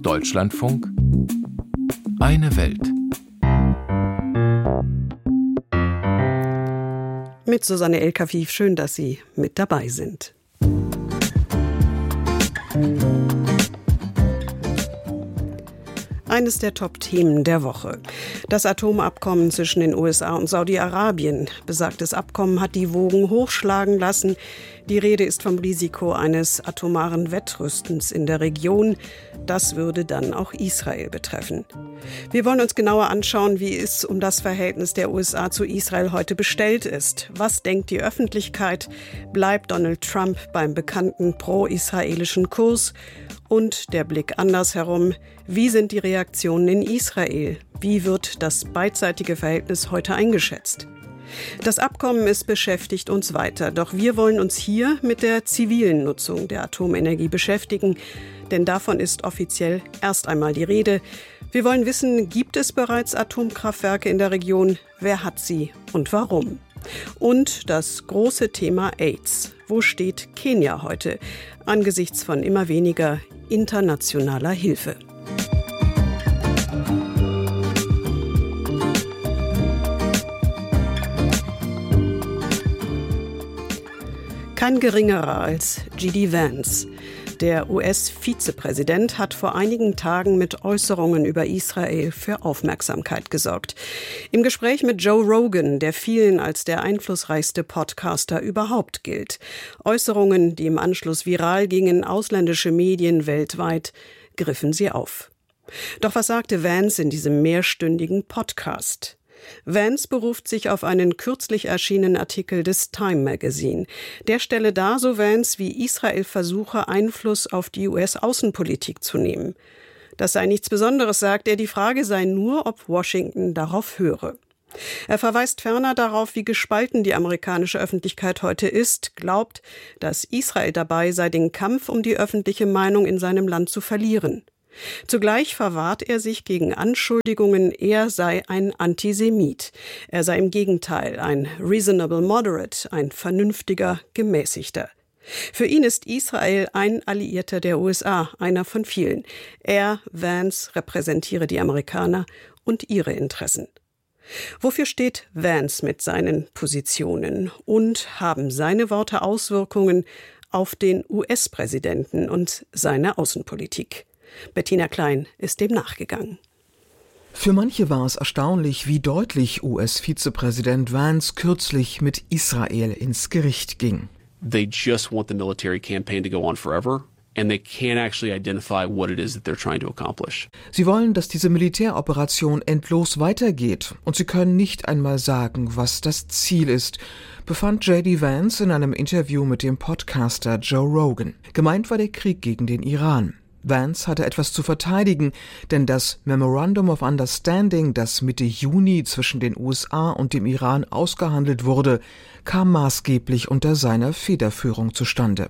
Deutschlandfunk Eine Welt. Mit Susanne El-Kafif, schön, dass Sie mit dabei sind. Eines der Top-Themen der Woche. Das Atomabkommen zwischen den USA und Saudi-Arabien. Besagtes Abkommen hat die Wogen hochschlagen lassen. Die Rede ist vom Risiko eines atomaren Wettrüstens in der Region. Das würde dann auch Israel betreffen. Wir wollen uns genauer anschauen, wie es um das Verhältnis der USA zu Israel heute bestellt ist. Was denkt die Öffentlichkeit? Bleibt Donald Trump beim bekannten pro-israelischen Kurs? Und der Blick andersherum. Wie sind die Reaktionen in Israel? Wie wird das beidseitige Verhältnis heute eingeschätzt? Das Abkommen, es beschäftigt uns weiter. Doch wir wollen uns hier mit der zivilen Nutzung der Atomenergie beschäftigen. Denn davon ist offiziell erst einmal die Rede. Wir wollen wissen, gibt es bereits Atomkraftwerke in der Region? Wer hat sie und warum? Und das große Thema AIDS. Wo steht Kenia heute angesichts von immer weniger internationaler Hilfe? Kein geringerer als J.D. Vance. Der US-Vizepräsident hat vor einigen Tagen mit Äußerungen über Israel für Aufmerksamkeit gesorgt. Im Gespräch mit Joe Rogan, der vielen als der einflussreichste Podcaster überhaupt gilt. Äußerungen, die im Anschluss viral gingen, ausländische Medien weltweit griffen sie auf. Doch was sagte Vance in diesem mehrstündigen Podcast? Vance beruft sich auf einen kürzlich erschienenen Artikel des Time Magazine. Der stelle dar, so Vance, wie Israel versuche, Einfluss auf die US-Außenpolitik zu nehmen. Das sei nichts Besonderes, sagt er, die Frage sei nur, ob Washington darauf höre. Er verweist ferner darauf, wie gespalten die amerikanische Öffentlichkeit heute ist, glaubt, dass Israel dabei sei, den Kampf um die öffentliche Meinung in seinem Land zu verlieren. Zugleich verwahrt er sich gegen Anschuldigungen, er sei ein Antisemit. Er sei im Gegenteil ein reasonable moderate, ein vernünftiger Gemäßigter. Für ihn ist Israel ein Alliierter der USA, einer von vielen. Er, Vance, repräsentiere die Amerikaner und ihre Interessen. Wofür steht Vance mit seinen Positionen? Und haben seine Worte Auswirkungen auf den US-Präsidenten und seine Außenpolitik? Bettina Klein ist dem nachgegangen. Für manche war es erstaunlich, wie deutlich US-Vizepräsident Vance kürzlich mit Israel ins Gericht ging. They just want the military campaign to go on forever. And they can't actually identify what it is that they're trying to accomplish. Sie wollen, dass diese Militäroperation endlos weitergeht. Und sie können nicht einmal sagen, was das Ziel ist, befand J.D. Vance in einem Interview mit dem Podcaster Joe Rogan. Gemeint war der Krieg gegen den Iran. Vance hatte etwas zu verteidigen, denn das Memorandum of Understanding, das Mitte Juni zwischen den USA und dem Iran ausgehandelt wurde, kam maßgeblich unter seiner Federführung zustande.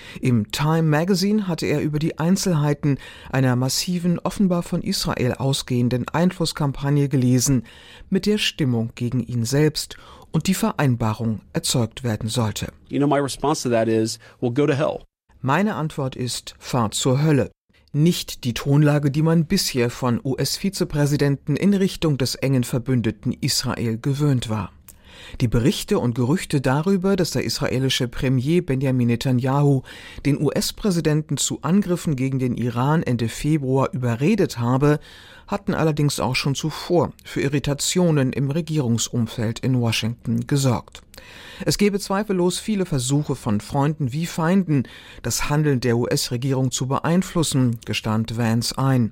Im Time Magazine hatte er über die Einzelheiten einer massiven, offenbar von Israel ausgehenden Einflusskampagne gelesen, mit der Stimmung gegen ihn selbst und die Vereinbarung erzeugt werden sollte. My response to that is, well, go to hell. Meine Antwort ist, fahr zur Hölle. Nicht die Tonlage, die man bisher von US-Vizepräsidenten in Richtung des engen Verbündeten Israel gewöhnt war. Die Berichte und Gerüchte darüber, dass der israelische Premier Benjamin Netanyahu den US-Präsidenten zu Angriffen gegen den Iran Ende Februar überredet habe, hatten allerdings auch schon zuvor für Irritationen im Regierungsumfeld in Washington gesorgt. Es gebe zweifellos viele Versuche von Freunden wie Feinden, das Handeln der US-Regierung zu beeinflussen, gestand Vance ein.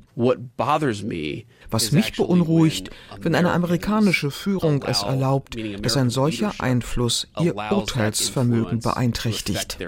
Was mich beunruhigt, wenn eine amerikanische Führung es erlaubt, dass ein solcher Einfluss ihr Urteilsvermögen beeinträchtigt.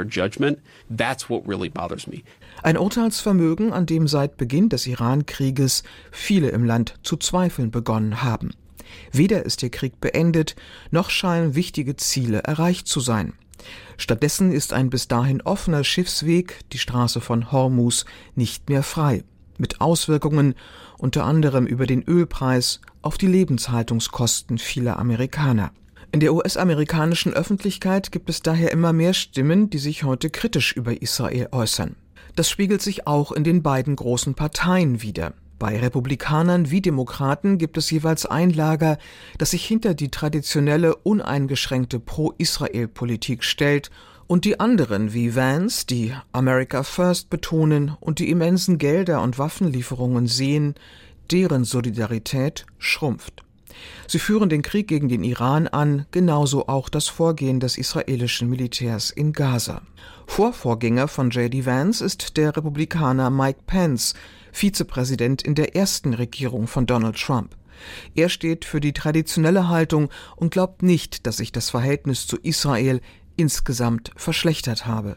Ein Urteilsvermögen, an dem seit Beginn des Iran-Krieges viele im Land zu zweifeln begonnen haben. Weder ist der Krieg beendet, noch scheinen wichtige Ziele erreicht zu sein. Stattdessen ist ein bis dahin offener Schiffsweg, die Straße von Hormuz, nicht mehr frei, mit Auswirkungen unter anderem über den Ölpreis auf die Lebenshaltungskosten vieler Amerikaner. In der US-amerikanischen Öffentlichkeit gibt es daher immer mehr Stimmen, die sich heute kritisch über Israel äußern. Das spiegelt sich auch in den beiden großen Parteien wider. Bei Republikanern wie Demokraten gibt es jeweils ein Lager, das sich hinter die traditionelle, uneingeschränkte Pro-Israel-Politik stellt, und die anderen wie Vance, die America First betonen und die immensen Gelder und Waffenlieferungen sehen, deren Solidarität schrumpft. Sie führen den Krieg gegen den Iran an, genauso auch das Vorgehen des israelischen Militärs in Gaza. Vorgänger von J.D. Vance ist der Republikaner Mike Pence, Vizepräsident in der ersten Regierung von Donald Trump. Er steht für die traditionelle Haltung und glaubt nicht, dass sich das Verhältnis zu Israel insgesamt verschlechtert habe.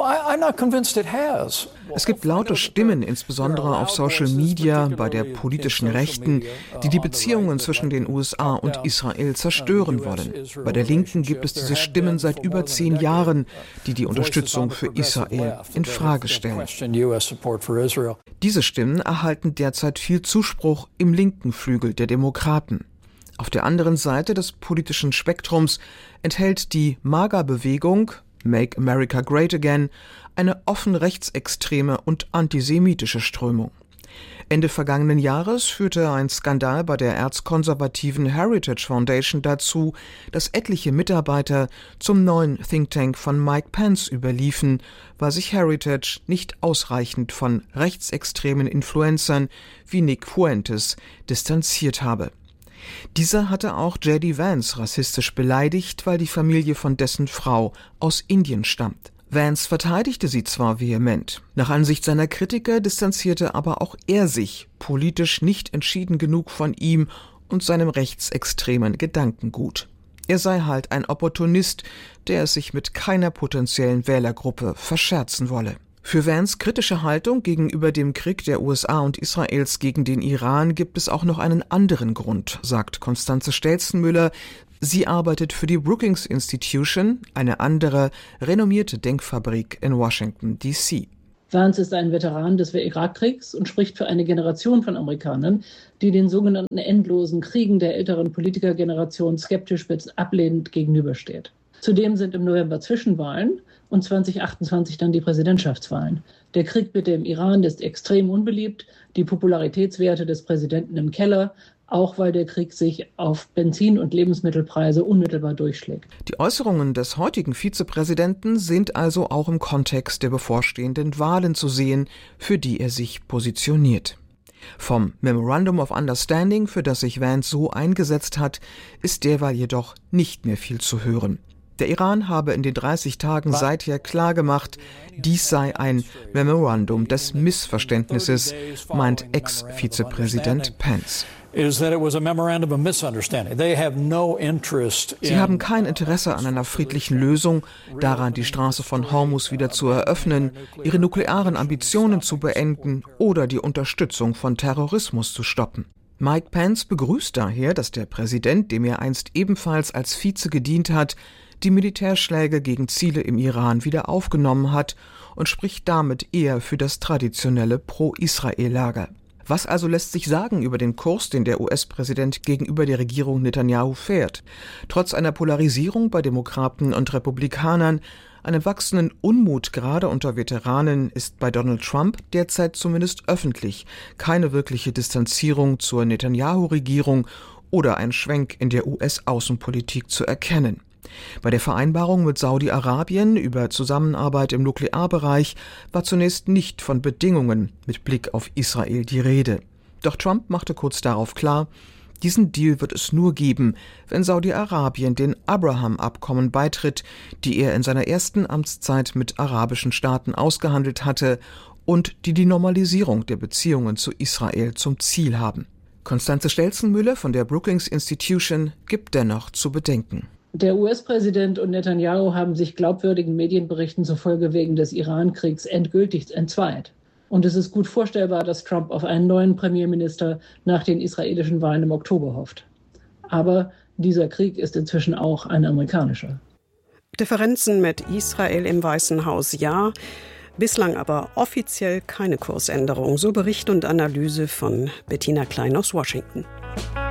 Es gibt laute Stimmen, insbesondere auf Social Media, bei der politischen Rechten, die die Beziehungen zwischen den USA und Israel zerstören wollen. Bei der Linken gibt es diese Stimmen seit über 10 Jahren, die die Unterstützung für Israel in Frage stellen. Diese Stimmen erhalten derzeit viel Zuspruch im linken Flügel der Demokraten. Auf der anderen Seite des politischen Spektrums enthält die MAGA-Bewegung Make America Great Again eine offen rechtsextreme und antisemitische Strömung. Ende vergangenen Jahres führte ein Skandal bei der erzkonservativen Heritage Foundation dazu, dass etliche Mitarbeiter zum neuen Think Tank von Mike Pence überliefen, weil sich Heritage nicht ausreichend von rechtsextremen Influencern wie Nick Fuentes distanziert habe. Dieser hatte auch J.D. Vance rassistisch beleidigt, weil die Familie von dessen Frau aus Indien stammt. Vance verteidigte sie zwar vehement, nach Ansicht seiner Kritiker distanzierte aber auch er sich politisch nicht entschieden genug von ihm und seinem rechtsextremen Gedankengut. Er sei halt ein Opportunist, der es sich mit keiner potenziellen Wählergruppe verscherzen wolle. Für Vance' kritische Haltung gegenüber dem Krieg der USA und Israels gegen den Iran gibt es auch noch einen anderen Grund, sagt Constanze Stelzenmüller. Sie arbeitet für die Brookings Institution, eine andere, renommierte Denkfabrik in Washington, D.C. Vance ist ein Veteran des Irakkriegs und spricht für eine Generation von Amerikanern, die den sogenannten endlosen Kriegen der älteren Politikergeneration skeptisch bis ablehnend gegenübersteht. Zudem sind im November Zwischenwahlen und 2028 dann die Präsidentschaftswahlen. Der Krieg mit dem Iran ist extrem unbeliebt, die Popularitätswerte des Präsidenten im Keller, auch weil der Krieg sich auf Benzin- und Lebensmittelpreise unmittelbar durchschlägt. Die Äußerungen des heutigen Vizepräsidenten sind also auch im Kontext der bevorstehenden Wahlen zu sehen, für die er sich positioniert. Vom Memorandum of Understanding, für das sich Vance so eingesetzt hat, ist derweil jedoch nicht mehr viel zu hören. Der Iran habe in den 30 Tagen seither klargemacht, dies sei ein Memorandum des Missverständnisses, meint Ex-Vizepräsident Pence. Sie haben kein Interesse an einer friedlichen Lösung, daran, die Straße von Hormuz wieder zu eröffnen, ihre nuklearen Ambitionen zu beenden oder die Unterstützung von Terrorismus zu stoppen. Mike Pence begrüßt daher, dass der Präsident, dem er einst ebenfalls als Vize gedient hat, die Militärschläge gegen Ziele im Iran wieder aufgenommen hat und spricht damit eher für das traditionelle Pro-Israel-Lager. Was also lässt sich sagen über den Kurs, den der US-Präsident gegenüber der Regierung Netanyahu fährt? Trotz einer Polarisierung bei Demokraten und Republikanern, einem wachsenden Unmut gerade unter Veteranen, ist bei Donald Trump derzeit zumindest öffentlich keine wirkliche Distanzierung zur Netanyahu-Regierung oder ein Schwenk in der US-Außenpolitik zu erkennen. Bei der Vereinbarung mit Saudi-Arabien über Zusammenarbeit im Nuklearbereich war zunächst nicht von Bedingungen mit Blick auf Israel die Rede. Doch Trump machte kurz darauf klar, diesen Deal wird es nur geben, wenn Saudi-Arabien den Abraham-Abkommen beitritt, die er in seiner ersten Amtszeit mit arabischen Staaten ausgehandelt hatte und die Normalisierung der Beziehungen zu Israel zum Ziel haben. Constanze Stelzenmüller von der Brookings Institution gibt dennoch zu bedenken. Der US-Präsident und Netanyahu haben sich glaubwürdigen Medienberichten zufolge wegen des Iran-Kriegs endgültig entzweit. Und es ist gut vorstellbar, dass Trump auf einen neuen Premierminister nach den israelischen Wahlen im Oktober hofft. Aber dieser Krieg ist inzwischen auch ein amerikanischer. Differenzen mit Israel im Weißen Haus, ja. Bislang aber offiziell keine Kursänderung. So Bericht und Analyse von Bettina Klein aus Washington.